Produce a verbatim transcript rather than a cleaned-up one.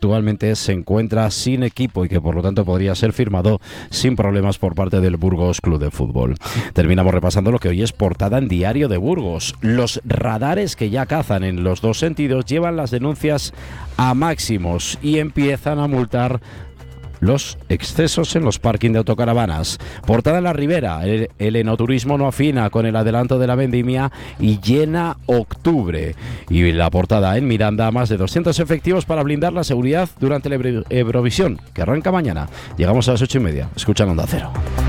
actualmente se encuentra sin equipo y que por lo tanto podría ser firmado sin problemas por parte del Burgos Club de Fútbol. Terminamos repasando lo que hoy es portada en Diario de Burgos. Los radares que ya cazan en los dos sentidos llevan las denuncias a máximos y empiezan a multar los excesos en los parking de autocaravanas. Portada en La Ribera, el, el enoturismo no afina con el adelanto de la vendimia y llena octubre. Y la portada en Miranda, más de doscientos efectivos para blindar la seguridad durante la Eurovisión, que arranca mañana. Llegamos a las ocho y media. Escuchan Onda Cero.